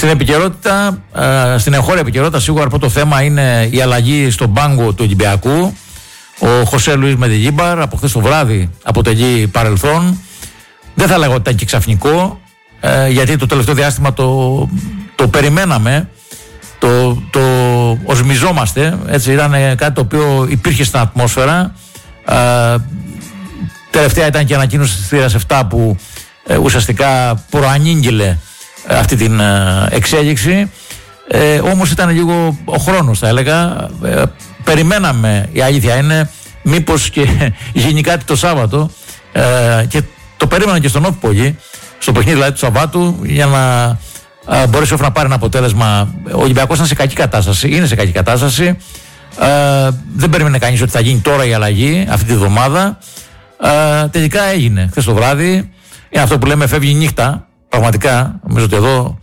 Στην επικαιρότητα, στην εγχώρια επικαιρότητα, σίγουρα πρώτο θέμα είναι η αλλαγή στον πάγκο του Ολυμπιακού. Ο Χωσέ Λουίς Μεντεγίμπαρ από χθες το βράδυ αποτελεί παρελθόν. Δεν θα λέγω ότι ήταν και ξαφνικό, γιατί το τελευταίο διάστημα το περιμέναμε, το οσμιζόμαστε. Έτσι, ήταν κάτι το οποίο υπήρχε στην ατμόσφαιρα. Τελευταία ήταν και ανακοίνωση της θύρας 7 που ουσιαστικά προανήγγειλε αυτή την εξέλιξη. Όμως ήταν λίγο ο χρόνος, θα έλεγα. Περιμέναμε, η αλήθεια είναι, μήπως και γίνει κάτι το Σάββατο, και το περίμενα και στον Νότπολη, στο παιχνίδι δηλαδή του Σαββάτου, για να μπορέσει να πάρει ένα αποτέλεσμα. Ο Ολυμπιακός ήταν σε κακή κατάσταση, είναι σε κακή κατάσταση. Δεν περίμενε κανείς ότι θα γίνει τώρα η αλλαγή αυτή τη βδομάδα. Τελικά έγινε χθες το βράδυ. Είναι αυτό που λέμε, φεύγει η νύχτα. Πραγματικά, νομίζω ότι εδώ